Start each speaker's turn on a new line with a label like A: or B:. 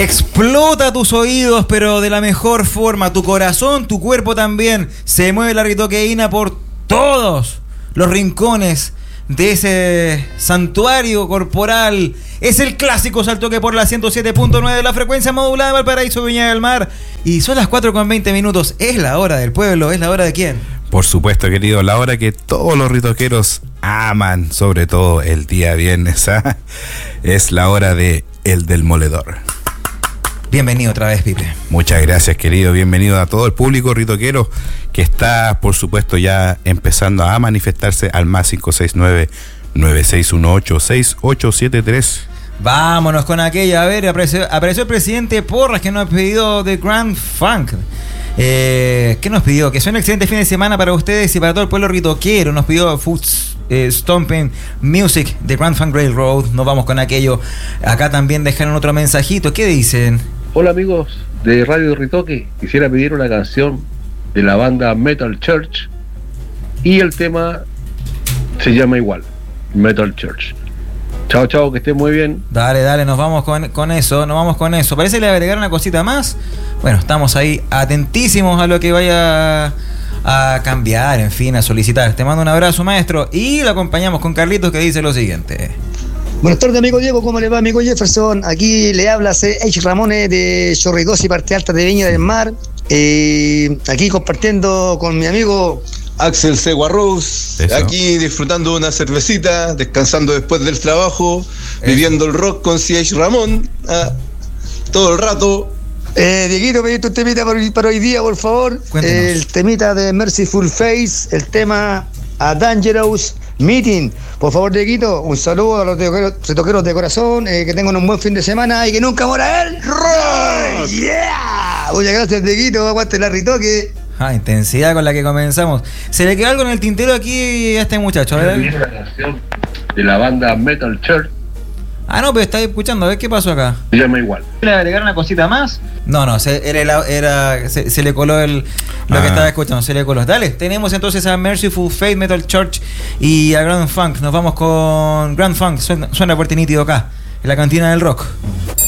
A: Explota tus oídos, pero de la mejor forma. Tu corazón, tu cuerpo también. Se mueve la ritoqueína por todos los rincones de ese santuario corporal. Es el clásico Salto que por la 107.9 de la frecuencia modulada de Valparaíso, Viña del Mar. Y son las 4:20. Es la hora del pueblo. ¿Es la hora de quién?
B: Por supuesto, querido, la hora que todos los ritoqueros aman, sobre todo el día viernes, ¿eh? Es la hora de El Demoledor.
A: Bienvenido otra vez, Pipe.
B: Muchas gracias, querido. Bienvenido a todo el público ritoquero que está, por supuesto, ya empezando a manifestarse al más 569-9618-6873.
A: Vámonos con aquella. A ver, apareció el presidente Porras, que nos pidió The Grand Funk. ¿Qué nos pidió? Que sea un excelente fin de semana para ustedes y para todo el pueblo ritoquero. Nos pidió Foot Stomping Music de Grand Funk Railroad. Nos vamos con aquello. Acá también dejaron otro mensajito. ¿Qué dicen?
C: Hola amigos de Radio Ritoque. Quisiera pedir una canción de la banda Metal Church y el tema se llama igual, Metal Church. Chao, chao, que estén muy bien.
A: Dale, nos vamos con eso, Parece que le agregaron una cosita más. Bueno, estamos ahí atentísimos a lo que vaya a cambiar, en fin, a solicitar. Te mando un abrazo, maestro, y lo acompañamos con Carlitos, que dice lo siguiente.
D: Buenas tardes, amigo Diego, ¿cómo le va, amigo Jefferson? Aquí le habla H. Ramones de Chorrillos y Parte Alta de Viña del Mar. Aquí compartiendo con mi amigo
E: Axel Seguarrous, aquí disfrutando de una cervecita, descansando después del trabajo, viviendo el rock con C.H. Ramón, todo el rato.
D: Dieguito, pediste un temita para hoy día, por favor. El temita de Mercyful Face, el tema A Dangerous Meeting. Por favor, Dieguito, un saludo a los ritoqueros de corazón, que tengan un buen fin de semana y que nunca muera el rock. ¡Yeah! Muchas gracias, Dieguito, aguante la ritoque.
A: Intensidad con la que comenzamos. Se le quedó algo en el tintero aquí a este muchacho. A ver.
C: Una canción de la banda Metal Church.
A: No, pero está escuchando. A ver qué pasó acá.
C: Se llama igual.
A: ¿Le agregaron una cosita más? No, se le coló lo que estaba escuchando. Se le coló. Dale, tenemos entonces a Mercyful Fate, Metal Church y a Grand Funk. Nos vamos con Grand Funk. Suena fuerte y nítido acá, en la cantina del rock.